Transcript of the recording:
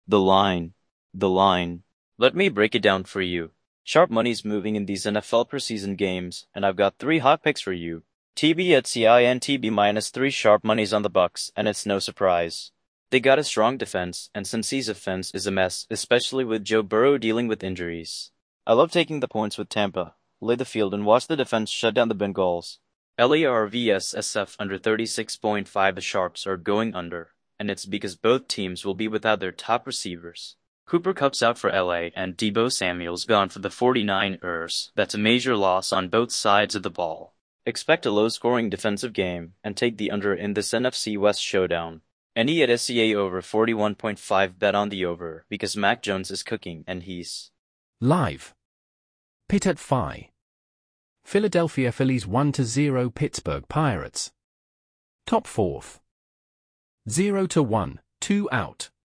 The line. The line. Let me break it down for you. Sharp money's moving in these NFL preseason games, and I've got 3 hot picks for you. TB at CI and TB -3 sharp money's on the Bucks, and it's no surprise. They got a strong defense, and Cincy's offense is a mess, especially with Joe Burrow dealing with injuries. I love taking the points with Tampa. Lay the field and watch the defense shut down the Bengals. LAR vs SF under 36.5. The Sharps are going under, and it's because both teams will be without their top receivers. Cooper Kupp's out for LA and Deebo Samuel's gone for the 49ers. That's a major loss on both sides of the ball. Expect a low-scoring defensive game and take the under in this NFC West showdown. Any at SCA over 41.5, bet on the over because Mac Jones is cooking and he's live. Pitt at Phi. Philadelphia Phillies 1-0 Pittsburgh Pirates. Top fourth. 0-1, 2 out.